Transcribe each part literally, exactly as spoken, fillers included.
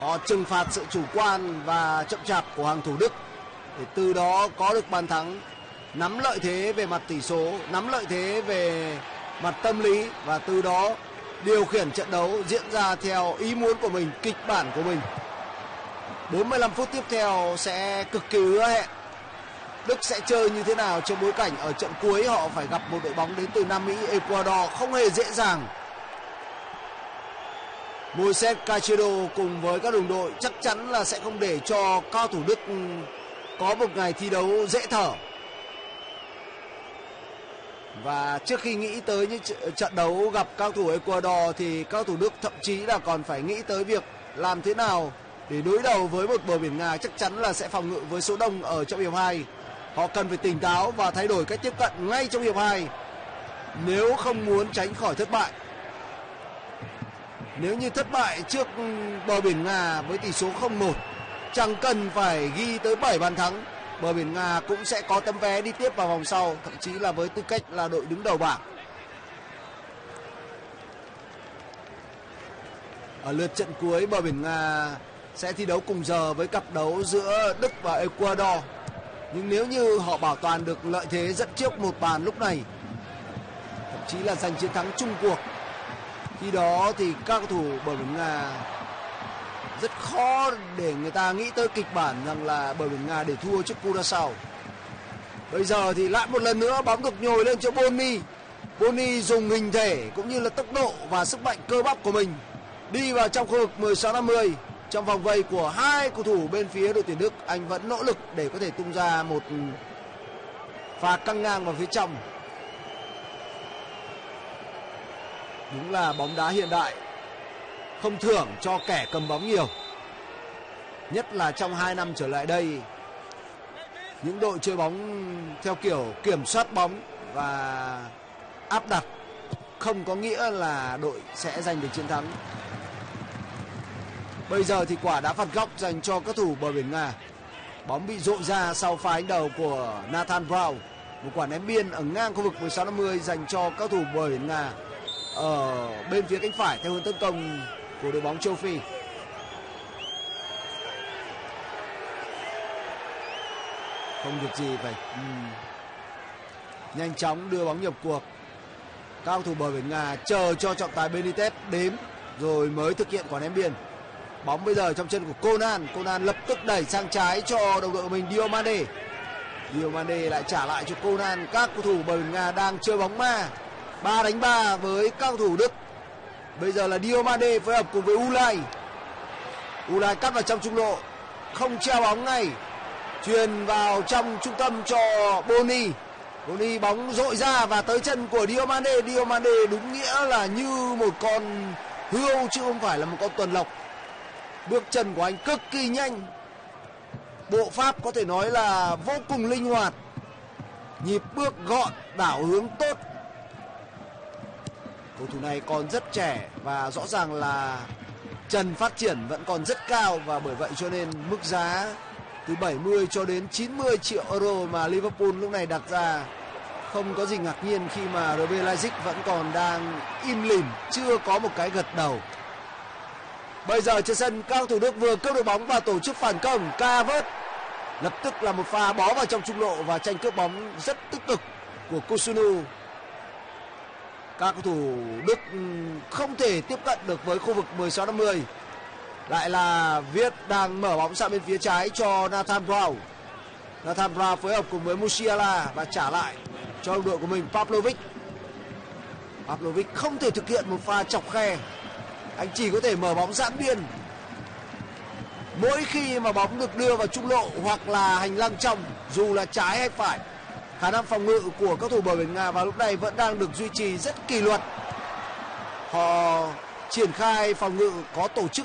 Họ trừng phạt sự chủ quan và chậm chạp của hàng thủ Đức để từ đó có được bàn thắng, nắm lợi thế về mặt tỷ số, nắm lợi thế về mặt tâm lý và từ đó điều khiển trận đấu diễn ra theo ý muốn của mình, kịch bản của mình. bốn mươi lăm phút tiếp theo sẽ cực kỳ hứa hẹn. Đức sẽ chơi như thế nào trong bối cảnh ở trận cuối họ phải gặp một đội bóng đến từ Nam Mỹ, Ecuador, không hề dễ dàng. Moises Caicedo cùng với các đồng đội chắc chắn là sẽ không để cho cao thủ Đức có một ngày thi đấu dễ thở. Và trước khi nghĩ tới những trận đấu gặp cao thủ Ecuador thì cao thủ Đức thậm chí là còn phải nghĩ tới việc làm thế nào để đối đầu với một bờ biển Nga chắc chắn là sẽ phòng ngự với số đông ở trong hiệp hai. Họ cần phải tỉnh táo và thay đổi cách tiếp cận ngay trong hiệp hai nếu không muốn tránh khỏi thất bại. Nếu như thất bại trước bờ biển Nga với tỷ số không một, chẳng cần phải ghi tới bảy bàn thắng, bờ biển Nga cũng sẽ có tấm vé đi tiếp vào vòng sau, thậm chí là với tư cách là đội đứng đầu bảng. Ở lượt trận cuối, bờ biển Nga sẽ thi đấu cùng giờ với cặp đấu giữa Đức và Ecuador. Nhưng nếu như họ bảo toàn được lợi thế dẫn trước một bàn lúc này, thậm chí là giành chiến thắng chung cuộc, khi đó thì các cầu thủ bờ biển Nga rất khó để người ta nghĩ tới kịch bản rằng là bờ biển Nga để thua trước Curaçao. Bây giờ thì lại một lần nữa bóng được nhồi lên cho Boni. Boni dùng hình thể cũng như là tốc độ và sức mạnh cơ bắp của mình đi vào trong khu vực mười sáu năm mươi. Trong vòng vây của hai cầu thủ bên phía đội tuyển Đức, anh vẫn nỗ lực để có thể tung ra một pha căng ngang vào phía trong. Đúng là bóng đá hiện đại không thưởng cho kẻ cầm bóng nhiều. Nhất là trong hai năm trở lại đây, những đội chơi bóng theo kiểu kiểm soát bóng và áp đặt không có nghĩa là đội sẽ giành được chiến thắng. Bây giờ thì quả đá phạt góc dành cho các thủ bờ biển Nga. Bóng bị rội ra sau pha đánh đầu của Nathan Brown. Một quả ném biên ở ngang khu vực mười sáu năm mươi dành cho các thủ bờ biển Nga ở bên phía cánh phải theo hướng tấn công của đội bóng châu Phi. Không việc gì phải uhm. nhanh chóng đưa bóng nhập cuộc. Cao thủ bờ biển Nga chờ cho trọng tài Benitez đếm rồi mới thực hiện quả ném biên. Bóng bây giờ trong chân của Conan. Conan lập tức đẩy sang trái cho đồng đội của mình Diomande. Diomande lại trả lại cho Conan. Các cầu thủ bờ biển Nga đang chơi bóng ma ba đánh ba với các cầu thủ Đức. Bây giờ là Diomande phối hợp cùng với Ulay. Ulay cắt vào trong trung lộ, không treo bóng ngay, truyền vào trong trung tâm cho Boni. Boni bóng dội ra và tới chân của Diomande. Diomande đúng nghĩa là như một con hươu chứ không phải là một con tuần lộc. Bước chân của anh cực kỳ nhanh, bộ pháp có thể nói là vô cùng linh hoạt, nhịp bước gọn, đảo hướng tốt. Cầu thủ này còn rất trẻ và rõ ràng là trần phát triển vẫn còn rất cao, và bởi vậy cho nên mức giá từ bảy mươi cho đến chín mươi triệu euro mà Liverpool lúc này đặt ra không có gì ngạc nhiên khi mà rờ bê Leipzig vẫn còn đang im lìm, chưa có một cái gật đầu. Bây giờ trên sân, các cầu thủ Đức vừa cướp được bóng và tổ chức phản công. Cavert lập tức là một pha bó vào trong trung lộ và tranh cướp bóng rất tích cực của Kusunu. Các cầu thủ Đức không thể tiếp cận được với khu vực mười sáu năm mươi. Lại là Viết đang mở bóng sang bên phía trái cho Nathan Brown. Nathan Brown phối hợp cùng với Musiala và trả lại cho đội của mình Pavlovic. Pavlovic không thể thực hiện một pha chọc khe, anh chỉ có thể mở bóng giãn biên. Mỗi khi mà bóng được đưa vào trung lộ hoặc là hành lang trong, dù là trái hay phải, khả năng phòng ngự của các thủ bờ biển Nga vào lúc này vẫn đang được duy trì rất kỷ luật. Họ triển khai phòng ngự có tổ chức.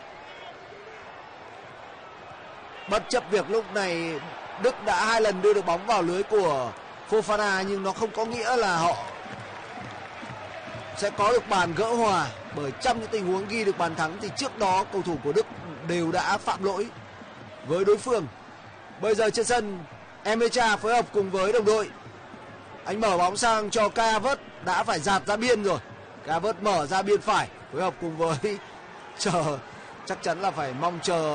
Bất chấp việc lúc này Đức đã hai lần đưa được bóng vào lưới của Fofana, nhưng nó không có nghĩa là họ sẽ có được bàn gỡ hòa, bởi trong những tình huống ghi được bàn thắng thì trước đó cầu thủ của Đức đều đã phạm lỗi với đối phương. Bây giờ trên sân, Emecha phối hợp cùng với đồng đội, anh mở bóng sang cho Cavert, đã phải dạt ra biên rồi. Cavert mở ra biên phải phối hợp cùng với chờ chắc chắn là phải mong chờ